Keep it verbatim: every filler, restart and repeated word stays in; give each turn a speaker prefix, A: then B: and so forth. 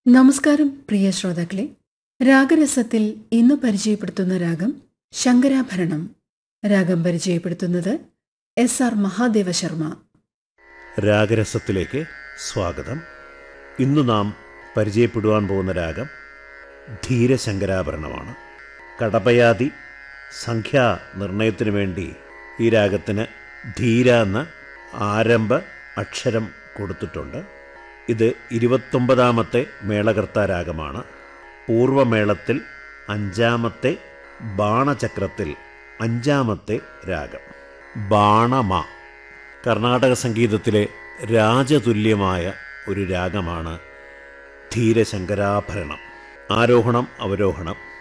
A: നമസ്കാരം പ്രിയ ശ്രോതാക്കളെ. രാഗരസത്തിൽ ഇന്ന് പരിചയപ്പെടുത്തുന്ന രാഗം ശങ്കരാഭരണം. രാഗം പരിചയപ്പെടുത്തുന്നത് എസ് ആർ മഹാദേവ ശർമ്മ.
B: രാഗരസത്തിലേക്ക് സ്വാഗതം. ഇന്നു നാം പരിചയപ്പെടുവാൻ പോകുന്ന രാഗം ധീരശങ്കരാഭരണമാണ്. കടപയാതി സംഖ്യാ നിർണയത്തിനു വേണ്ടി ഈ രാഗത്തിന് ധീര എന്ന ആരംഭ അക്ഷരം കൊടുത്തിട്ടുണ്ട്. ഇത് ഇരുപത്തൊമ്പതാമത്തെ മേളകർത്താ രാഗമാണ്. പൂർവമേളത്തിൽ അഞ്ചാമത്തെ, ബാണചക്രത്തിൽ അഞ്ചാമത്തെ രാഗം. ബാണമ കർണാടക സംഗീതത്തിലെ രാജതുല്യമായ ഒരു രാഗമാണ് ധീരശങ്കരാഭരണം. ആരോഹണം അവരോഹണം